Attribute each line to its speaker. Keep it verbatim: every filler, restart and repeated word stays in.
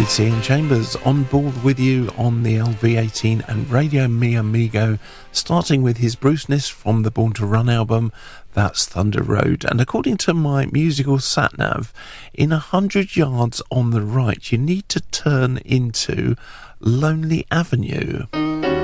Speaker 1: Ian Chambers on board with you on the L V eighteen and Radio Mi Amigo, starting with his Bruceness from the Born to Run album, that's Thunder Road. And according to my musical sat-nav, in a hundred yards on the right, you need to turn into Lonely Avenue.